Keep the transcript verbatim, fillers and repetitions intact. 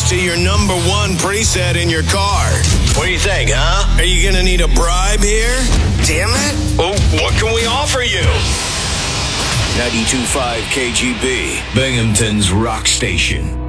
access to your number one preset in your car. What do you think, huh? Are you going to need a bribe here? Damn it. Well, what can we offer you? ninety-two point five K G B, Binghamton's rock station.